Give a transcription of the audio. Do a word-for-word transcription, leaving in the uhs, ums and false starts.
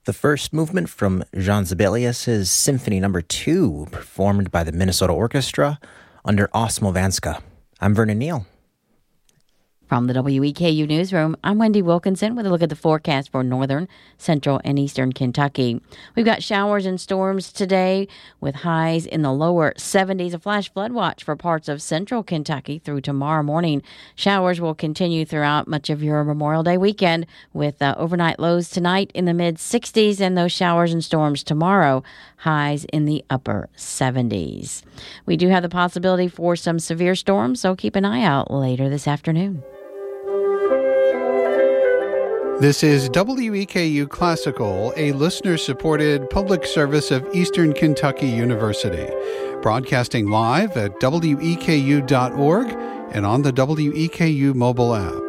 the first movement from Jean Sibelius' Symphony Number Two, performed by the Minnesota Orchestra under Osmolvanska. I'm Vernon Neal. From the W E K U Newsroom, I'm Wendy Wilkinson with a look at the forecast for northern, central, and eastern Kentucky. We've got showers and storms today with highs in the lower seventies. A flash flood watch for parts of central Kentucky through tomorrow morning. Showers will continue throughout much of your Memorial Day weekend with uh, overnight lows tonight in the mid sixties and those showers and storms tomorrow, highs in the upper seventies. We do have the possibility for some severe storms, so keep an eye out later this afternoon. This is W E K U Classical, a listener-supported public service of Eastern Kentucky University, broadcasting live at W E K U dot org and on the W E K U mobile app.